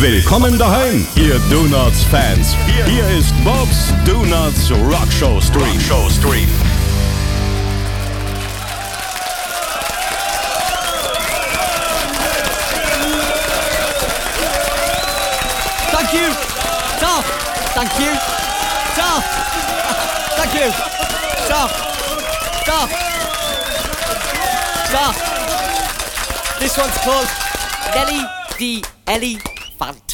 Willkommen daheim, ihr Donuts-Fans. Hier ist Bob's Donuts Rockshow Stream. Thank you. Stop. Thank you. Stop. Thank you. Stop. Stop. Stop. This one's called Nelly the Elephant.